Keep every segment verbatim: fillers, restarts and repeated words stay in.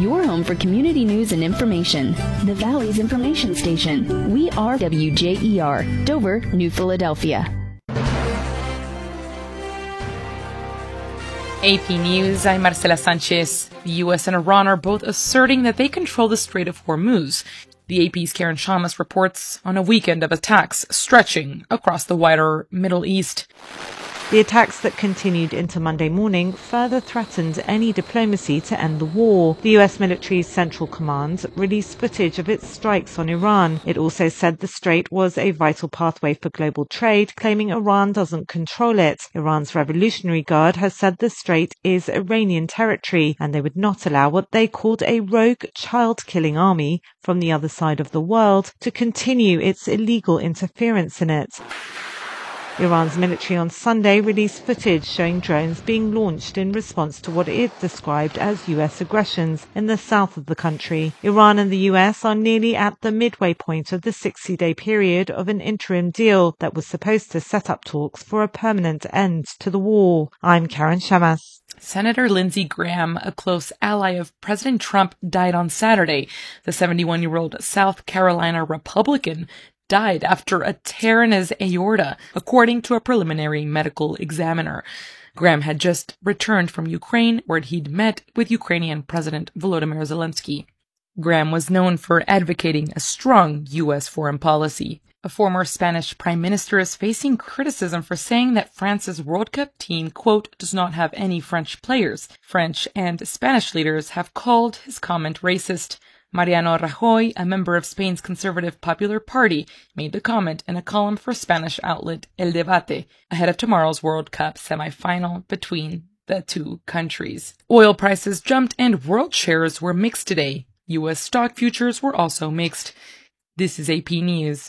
your home for community news and information. The Valley's information station. We are W J E R, Dover, New Philadelphia. A P News, I'm Marcela Sanchez. The U S and Iran are both asserting that they control the Strait of Hormuz. The A P's Karen Shamas reports on a weekend of attacks stretching across the wider Middle East. The attacks that continued into Monday morning further threatened any diplomacy to end the war. The U S military's Central Command released footage of its strikes on Iran. It also said the strait was a vital pathway for global trade, claiming Iran doesn't control it. Iran's Revolutionary Guard has said the strait is Iranian territory, and they would not allow what they called a rogue child-killing army from the other side of the world to continue its illegal interference in it. Iran's military on Sunday released footage showing drones being launched in response to what it described as U S aggressions in the south of the country. Iran and the U S are nearly at the midway point of the sixty-day period of an interim deal that was supposed to set up talks for a permanent end to the war. I'm Karen Shamas. Senator Lindsey Graham, a close ally of President Trump, died on Saturday. The seventy-one-year-old South Carolina Republican died after a tear in his aorta, according to a preliminary medical examiner. Graham had just returned from Ukraine, where he'd met with Ukrainian President Volodymyr Zelensky. Graham was known for advocating a strong U S foreign policy. A former Spanish prime minister is facing criticism for saying that France's World Cup team, quote, does not have any French players. French and Spanish leaders have called his comment racist. Mariano Rajoy, a member of Spain's Conservative Popular Party, made the comment in a column for Spanish outlet El Debate ahead of tomorrow's World Cup semifinal between the two countries. Oil prices jumped and world shares were mixed today. U S stock futures were also mixed. This is A P News.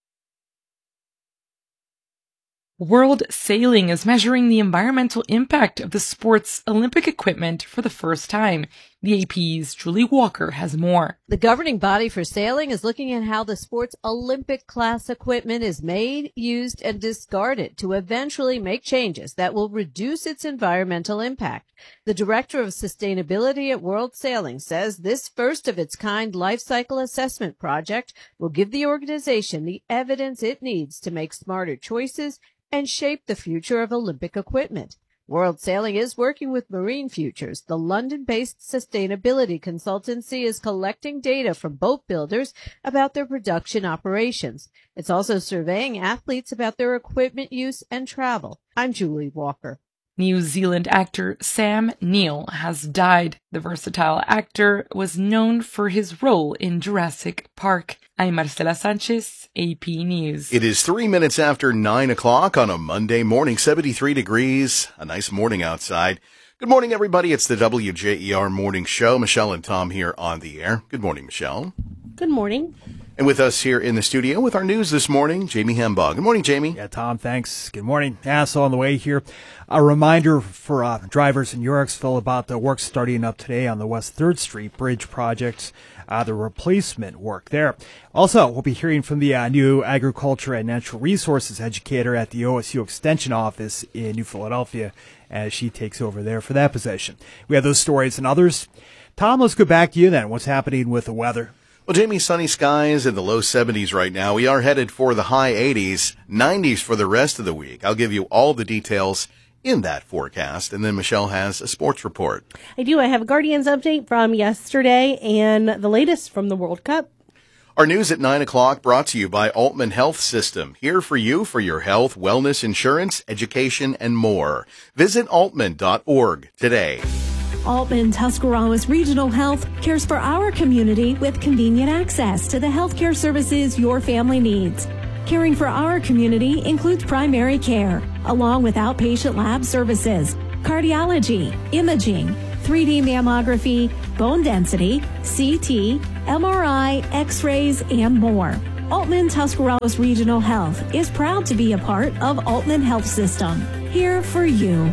World Sailing is measuring the environmental impact of the sport's Olympic equipment for the first time. The A P's Julie Walker has more. The governing body for sailing is looking at how the sport's Olympic class equipment is made, used, and discarded to eventually make changes that will reduce its environmental impact. The director of sustainability at World Sailing says this first of its kind life cycle assessment project will give the organization the evidence it needs to make smarter choices and shape the future of Olympic equipment. World Sailing is working with Marine Futures. The London-based sustainability consultancy is collecting data from boat builders about their production operations. It's also surveying athletes about their equipment use and travel. I'm Julie Walker. New Zealand actor Sam Neill has died. The versatile actor was known for his role in Jurassic Park. I'm Marcela Sanchez, A P News. It is three minutes after nine o'clock on a Monday morning, seventy-three degrees, a nice morning outside. Good morning, everybody. It's the W J E R Morning Show. Michelle and Tom here on the air. Good morning, Michelle. Good morning. And with us here in the studio with our news this morning, Jamie Hembaugh. Good morning, Jamie. Yeah, Tom, thanks. Good morning. Yeah, so on the way here, a reminder for uh, drivers in Yorksville about the work starting up today on the West third Street Bridge project, uh, the replacement work there. Also, we'll be hearing from the uh, new agriculture and natural resources educator at the O S U Extension office in New Philadelphia as she takes over there for that position. We have those stories and others. Tom, let's go back to you then. What's happening with the weather? Well, Jamie, sunny skies in the low seventies right now. We are headed for the high eighties, nineties for the rest of the week. I'll give you all the details in that forecast. And then Michelle has a sports report. I do. I have a Guardians update from yesterday and the latest from the World Cup. Our news at nine o'clock brought to you by Altman Health System. Here for you for your health, wellness, insurance, education, and more. Visit altman dot org today. Altman Tuscarawas Regional Health cares for our community with convenient access to the healthcare services your family needs. Caring for our community includes primary care, along with outpatient lab services, cardiology, imaging, three D mammography, bone density, C T, M R I, X-rays, and more. Altman Tuscarawas Regional Health is proud to be a part of Altman Health System. Here for you.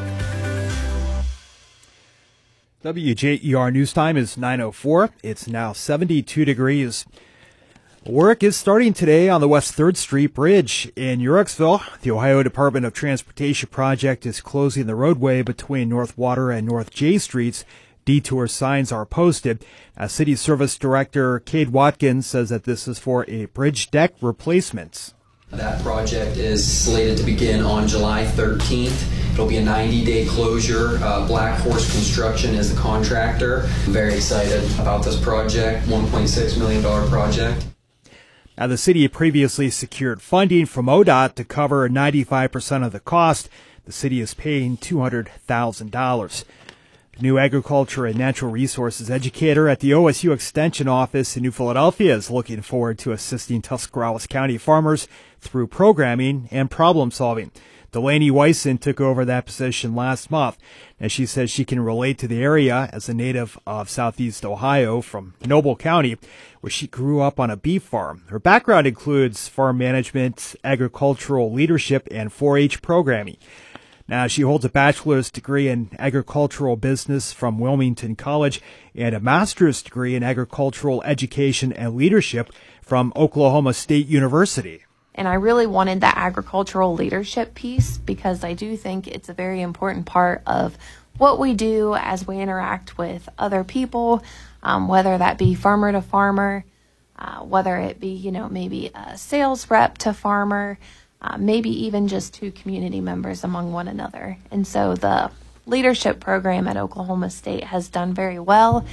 W J E R News Time is nine oh four. It's now seventy-two degrees. Work is starting today on the West third Street Bridge in Yorksville. The Ohio Department of Transportation project is closing the roadway between North Water and North J Streets Detour signs are posted. Uh, City Service Director Cade Watkins says that this is for a bridge deck replacement. That project is slated to begin on July thirteenth. It'll be a ninety-day closure. Uh, Black Horse Construction is the contractor. I'm very excited about this project, one point six million dollars project. Now, the city previously secured funding from O D O T to cover ninety-five percent of the cost. The city is paying two hundred thousand dollars. The new agriculture and natural resources educator at the O S U Extension office in New Philadelphia is looking forward to assisting Tuscarawas County farmers through programming and problem solving. Delaney Wyson took over that position last month, and she says she can relate to the area as a native of Southeast Ohio from Noble County, where she grew up on a beef farm. Her background includes farm management, agricultural leadership, and four H programming. Now, she holds a bachelor's degree in agricultural business from Wilmington College and a master's degree in agricultural education and leadership from Oklahoma State University. And I really wanted that agricultural leadership piece because I do think it's a very important part of what we do as we interact with other people, um, whether that be farmer to farmer, uh, whether it be, you know, maybe a sales rep to farmer, uh, maybe even just two community members among one another. And so the leadership program at Oklahoma State has done very well.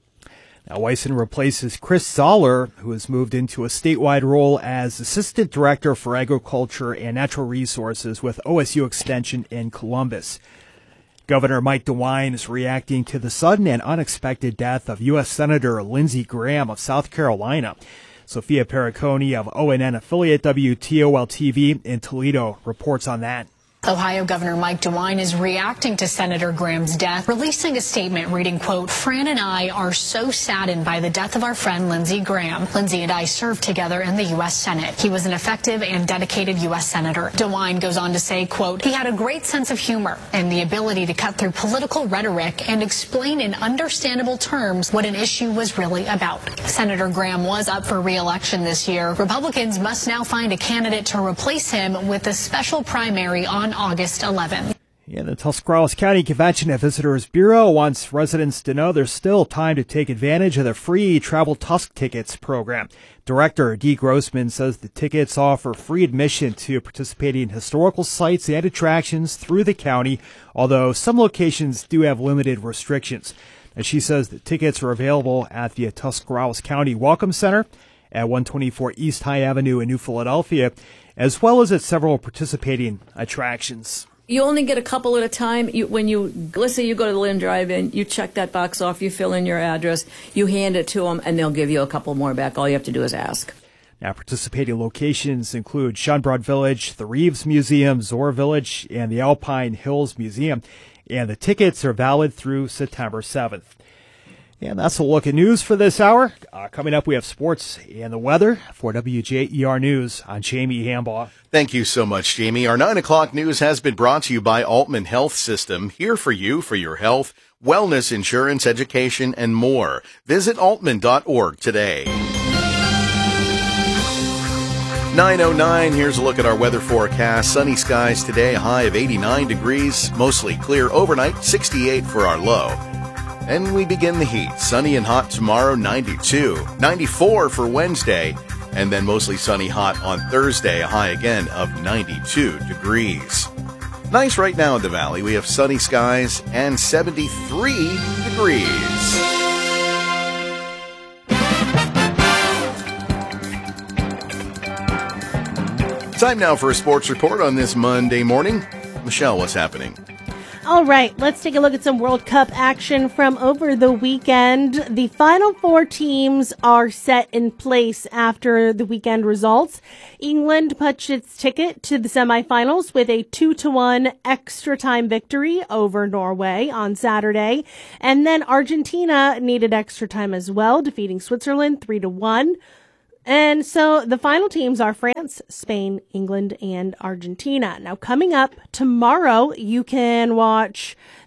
Now, Wyson replaces Chris Zoller, who has moved into a statewide role as Assistant Director for Agriculture and Natural Resources with O S U Extension in Columbus. Governor Mike DeWine is reacting to the sudden and unexpected death of U S Senator Lindsey Graham of South Carolina. Sophia Pericone of O N N affiliate W T O L T V in Toledo reports on that. Ohio Governor Mike DeWine is reacting to Senator Graham's death, releasing a statement reading, quote, "Fran and I are so saddened by the death of our friend Lindsey Graham. Lindsey and I served together in the U S Senate. He was an effective and dedicated U S Senator." DeWine goes on to say, quote, "He had a great sense of humor and the ability to cut through political rhetoric and explain in understandable terms what an issue was really about." Senator Graham was up for re-election this year. Republicans must now find a candidate to replace him with a special primary on August eleventh. Yeah, the Tuscarawas County Convention and Visitors Bureau wants residents to know there's still time to take advantage of the free Travel Tusk Tickets program. Director Dee Grossman says the tickets offer free admission to participating historical sites and attractions through the county, although some locations do have limited restrictions. And she says the tickets are available at the Tuscarawas County Welcome Center at one twenty-four East High Avenue in New Philadelphia, as well as at several participating attractions. You only get a couple at a time. You, when you, let's say you go to the Lynn Drive-In, you check that box off, you fill in your address, you hand it to them, and they'll give you a couple more back. All you have to do is ask. Now, participating locations include Schönbrunn Village, the Reeves Museum, Zoar Village, and the Alpine Hills Museum. And the tickets are valid through September seventh. And that's a look at news for this hour. Uh, coming up, we have sports and the weather. For W J E R News, I'm Jamie Hambaugh. Thank you so much, Jamie. Our nine o'clock news has been brought to you by Altman Health System, here for you for your health, wellness, insurance, education, and more. Visit altman dot org today. nine oh nine, here's a look at our weather forecast. Sunny skies today, a high of eighty-nine degrees, mostly clear overnight, sixty-eight for our low. And we begin the heat. Sunny and hot tomorrow, ninety-two. ninety-four for Wednesday. And then mostly sunny hot on Thursday, a high again of ninety-two degrees. Nice right now in the valley. We have sunny skies and seventy-three degrees. Time now for a sports report on this Monday morning. Michelle, what's happening? All right, let's take a look at some World Cup action from over the weekend. The final four teams are set in place after the weekend results. England punched its ticket to the semifinals with a two to one extra time victory over Norway on Saturday. And then Argentina needed extra time as well, defeating Switzerland three to one. And so the final teams are France, Spain, England, and Argentina. Now, coming up tomorrow, you can watch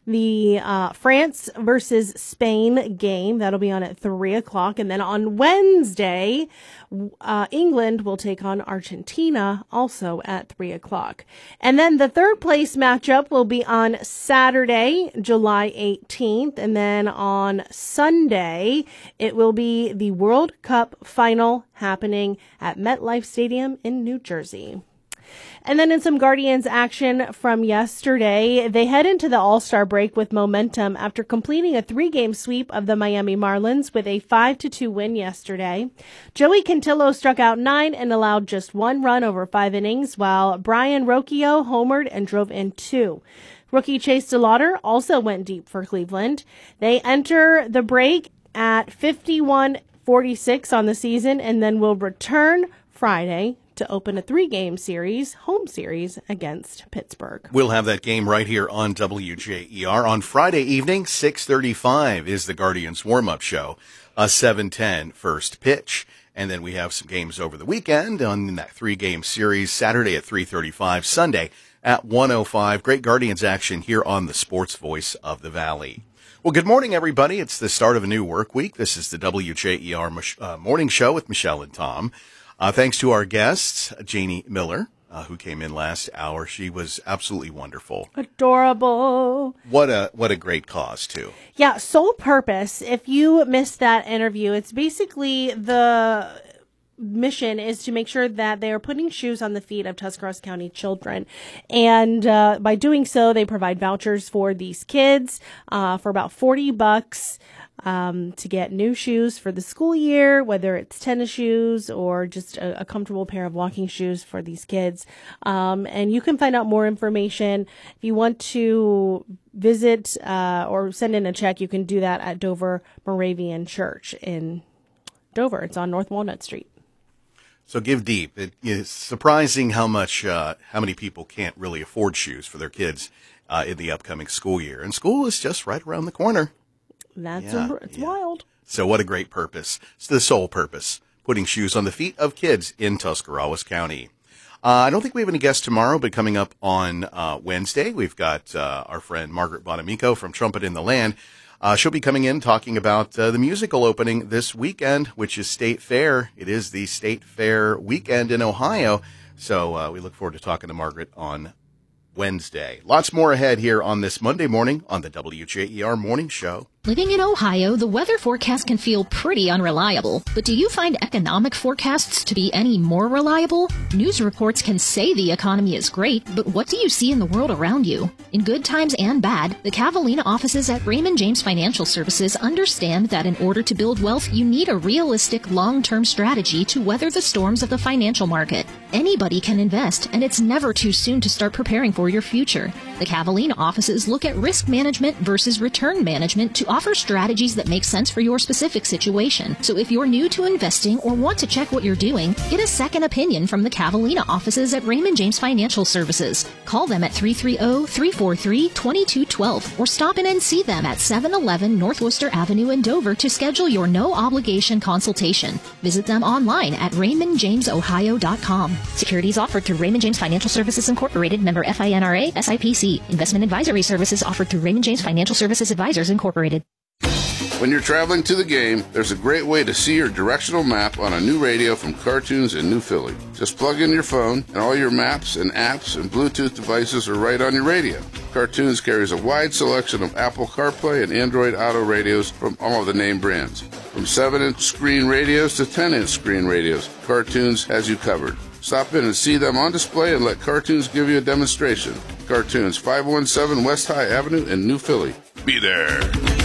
the uh, France versus Spain game. That'll be on at three o'clock. And then on Wednesday, uh, England will take on Argentina, also at three o'clock. And then the third place matchup will be on Saturday, July eighteenth. And then on Sunday, it will be the World Cup final happening at MetLife Stadium in New Jersey. And then in some Guardians action from yesterday, they head into the All-Star break with momentum after completing a three-game sweep of the Miami Marlins with a five to two win yesterday. Joey Cantillo struck out nine and allowed just one run over five innings, while Brian Rocchio homered and drove in two. Rookie Chase DeLauder also went deep for Cleveland. They enter the break at fifty-one forty-six on the season and then will return Friday to open a three-game series, home series, against Pittsburgh. We'll have that game right here on W J E R. On Friday evening, six thirty-five is the Guardians warm-up show, a seven ten first pitch. And then we have some games over the weekend on that three-game series, Saturday at three thirty-five, Sunday at one oh five. Great Guardians action here on the Sports Voice of the Valley. Well, good morning, everybody. It's the start of a new work week. This is the W J E R uh, morning show with Michelle and Tom. Uh, thanks to our guests, Janie Miller, uh, who came in last hour. She was absolutely wonderful. Adorable. What a what a great cause, too. Yeah, Sole Purpose. If you missed that interview, it's basically the mission is to make sure that they are putting shoes on the feet of Tuscarawas County children. And uh, by doing so, they provide vouchers for these kids uh, for about forty bucks. Um, to get new shoes for the school year, whether it's tennis shoes or just a, a comfortable pair of walking shoes for these kids. Um, and you can find out more information. If you want to visit uh, or send in a check, you can do that at Dover Moravian Church in Dover. It's on North Walnut Street. So give deep. It is surprising how much, uh, how many people can't really afford shoes for their kids uh, in the upcoming school year. And school is just right around the corner. That's yeah, a, it's yeah. wild. So what a great purpose. It's the sole purpose, putting shoes on the feet of kids in Tuscarawas County. Uh, I don't think we have any guests tomorrow, but coming up on uh, Wednesday, we've got uh, our friend Margaret Bonamico from Trumpet in the Land. Uh, she'll be coming in talking about uh, the musical opening this weekend, which is State Fair. It is the State Fair weekend in Ohio. So uh, we look forward to talking to Margaret on Wednesday. Lots more ahead here on this Monday morning on the W J E R Morning Show. Living in Ohio, the weather forecast can feel pretty unreliable. But do you find economic forecasts to be any more reliable? News reports can say the economy is great, but what do you see in the world around you? In good times and bad, the Cavallina offices at Raymond James Financial Services understand that in order to build wealth, you need a realistic long-term strategy to weather the storms of the financial market. Anybody can invest, and it's never too soon to start preparing for your future. The Cavallina offices look at risk management versus return management to offer strategies that make sense for your specific situation. So if you're new to investing or want to check what you're doing, get a second opinion from the Cavallina offices at Raymond James Financial Services. Call them at three three zero, three four three, two two one two or stop in and see them at seven eleven North Worcester Avenue in Dover to schedule your no-obligation consultation. Visit them online at raymond james ohio dot com. Securities offered through Raymond James Financial Services Incorporated, member F I N R A, S I P C. Investment advisory services offered through Raymond James Financial Services Advisors Incorporated. When you're traveling to the game, there's a great way to see your directional map on a new radio from Cartoons in New Philly. Just plug in your phone, and all your maps and apps and Bluetooth devices are right on your radio. Cartoons carries a wide selection of Apple CarPlay and Android Auto radios from all of the name brands. From seven inch screen radios to ten inch screen radios, Cartoons has you covered. Stop in and see them on display and let Cartoons give you a demonstration. Cartoons, five one seven West High Avenue in New Philly. Be there.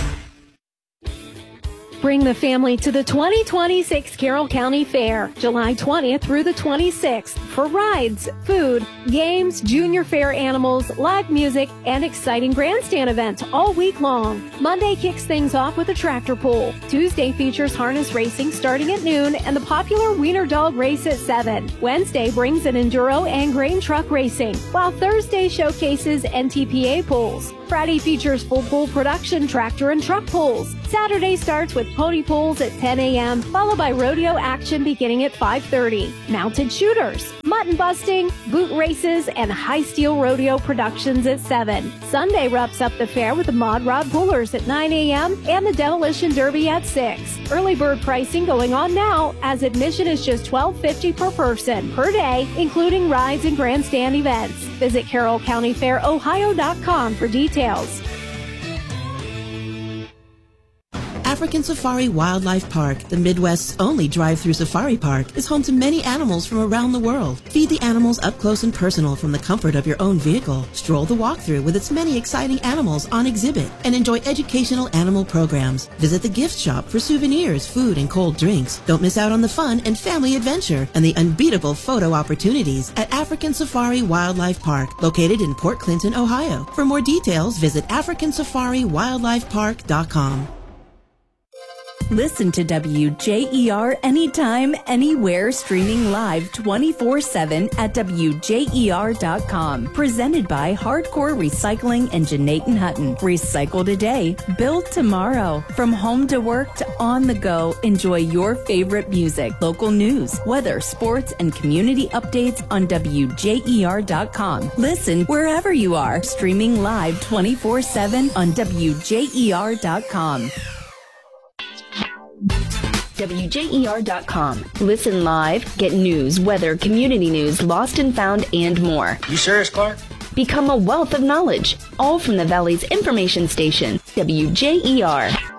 Bring the family to the twenty twenty-six Carroll County Fair, July twentieth through the twenty-sixth, for rides, food, games, junior fair animals, live music, and exciting grandstand events all week long. Monday kicks things off with a tractor pull. Tuesday features harness racing starting at noon and the popular Wiener Dog race at seven. Wednesday brings an enduro and grain truck racing, while Thursday showcases N T P A pulls. Friday features full pull production tractor and truck pulls. Saturday starts with with pony pulls at ten a.m., followed by rodeo action beginning at five thirty. Mounted shooters, mutton busting, boot races, and high steel rodeo productions at seven. Sunday wraps up the fair with the Mod Rod Pullers at nine a.m. and the Demolition Derby at six. Early bird pricing going on now, as admission is just twelve fifty per person per day, including rides and grandstand events. Visit carroll county fair ohio dot com for details. African Safari Wildlife Park, the Midwest's only drive-through safari park, is home to many animals from around the world. Feed the animals up close and personal from the comfort of your own vehicle. Stroll the walkthrough with its many exciting animals on exhibit, and enjoy educational animal programs. Visit the gift shop for souvenirs, food, and cold drinks. Don't miss out on the fun and family adventure and the unbeatable photo opportunities at African Safari Wildlife Park, located in Port Clinton, Ohio. For more details, visit african safari wildlife park dot com. Listen to W J E R anytime, anywhere, streaming live twenty-four seven at W J E R dot com. Presented by Hardcore Recycling and Janaten Hutton. Recycle today, build tomorrow. From home to work to on the go, enjoy your favorite music, local news, weather, sports, and community updates on W J E R dot com. Listen wherever you are, streaming live twenty-four seven on W J E R dot com. W J E R dot com. Listen live, get news, weather, community news, lost and found, and more. You serious, Clark? Become a wealth of knowledge, all from the Valley's information station, W J E R.